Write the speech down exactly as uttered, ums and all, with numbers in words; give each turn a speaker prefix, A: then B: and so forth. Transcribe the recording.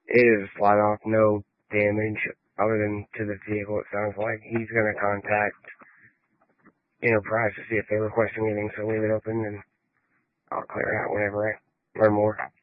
A: It is flat off, no damage other than to the vehicle, it sounds like. He's going to contact Enterprise to see if they request anything, so leave it open, and I'll clear it out whenever I learn more.